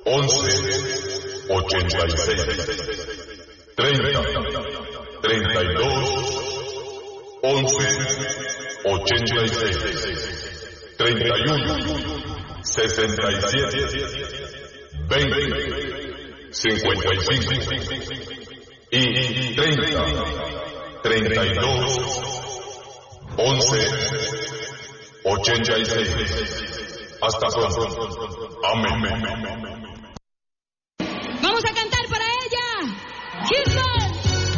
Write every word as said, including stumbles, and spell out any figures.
once, ochenta y seis, treinta, treinta y dos, once, ochenta y seis, treinta y uno, sesenta y siete, veinte, cincuenta y cinco, y treinta, treinta y dos, once, ochenta y seis. Hasta pronto. Amén.